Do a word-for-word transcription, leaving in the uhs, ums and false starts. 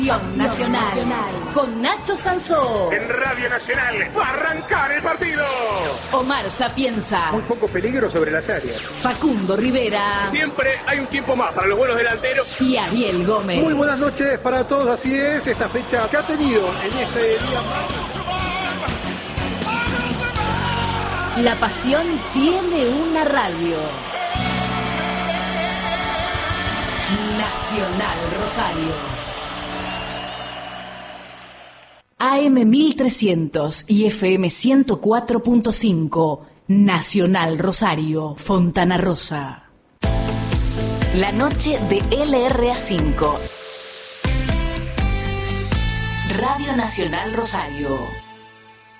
Nacional, con Nacho Sansó. En Radio Nacional va a arrancar el partido. Omar Sapienza. Muy poco peligro sobre las áreas. Facundo Rivera. Siempre hay un tiempo más para los buenos delanteros. Y Ariel Gómez. Muy buenas noches para todos, así es, esta fecha que ha tenido en este día. La pasión tiene una radio. Nacional Rosario. A M mil trescientos y F M ciento cuatro punto cinco, Nacional Rosario, Fontana Rosa. La noche de L R A cinco. Radio Nacional Rosario.